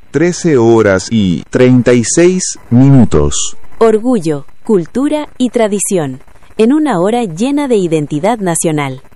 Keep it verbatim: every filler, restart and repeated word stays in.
trece horas y treinta y seis minutos. Orgullo, cultura y tradición, en una hora llena de identidad nacional.